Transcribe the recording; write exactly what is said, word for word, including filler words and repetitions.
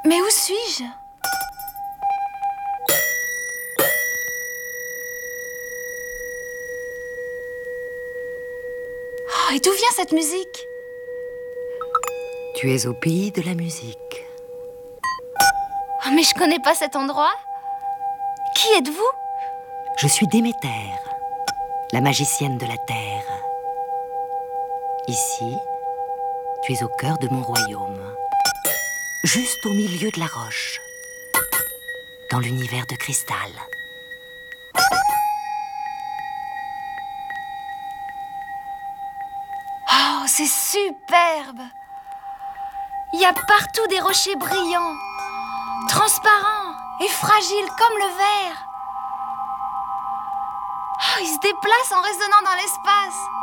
Mais où suis-je? Oh, et d'où vient cette musique? Tu es au pays de la musique. Oh, mais je connais pas cet endroit. Qui êtes-vous? Je suis Déméter, la magicienne de la terre. Ici, tu es au cœur de mon royaume, juste au milieu de la roche, dans l'univers de cristal. Oh, c'est superbe! Il y a partout des rochers brillants, transparents et fragiles comme le verre. Oh, ils se déplacent en résonnant dans l'espace.